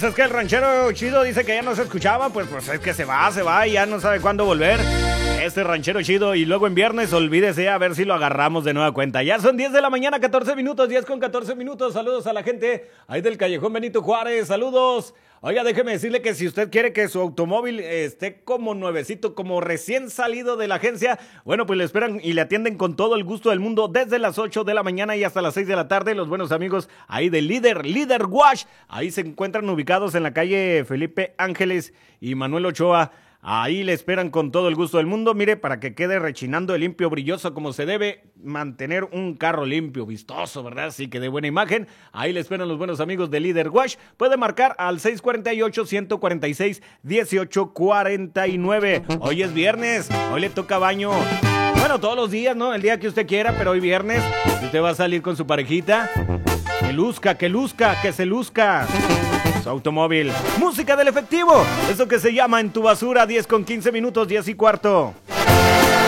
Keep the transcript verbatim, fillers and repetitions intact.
es que el ranchero chido dice que ya no se escuchaba, pues, pues es que se va, se va y ya no sabe cuándo volver. Este ranchero chido, y luego en viernes, olvídese a ver si lo agarramos de nueva cuenta. Ya son diez de la mañana, catorce minutos, diez con catorce minutos. Saludos a la gente ahí del Callejón Benito Juárez, saludos. Oiga, déjeme decirle que si usted quiere que su automóvil esté como nuevecito, como recién salido de la agencia, bueno, pues le esperan y le atienden con todo el gusto del mundo desde las ocho de la mañana y hasta las seis de la tarde. Los buenos amigos ahí de Líder, Líder Wash, ahí se encuentran ubicados en la calle Felipe Ángeles y Manuel Ochoa. Ahí le esperan con todo el gusto del mundo, mire, para que quede rechinando de limpio, brilloso como se debe, mantener un carro limpio, vistoso, ¿verdad? Sí, que de buena imagen. Ahí le esperan los buenos amigos de Líder Wash. Puede marcar al seis cuatro ocho, uno cuatro seis, uno ocho cuatro nueve. Hoy es viernes, hoy le toca baño. Bueno, todos los días, ¿no? El día que usted quiera, pero hoy viernes, si usted va a salir con su parejita, que luzca, que luzca, que se luzca su automóvil. Música del efectivo, eso que se llama En tu basura, diez con quince minutos, diez y cuarto.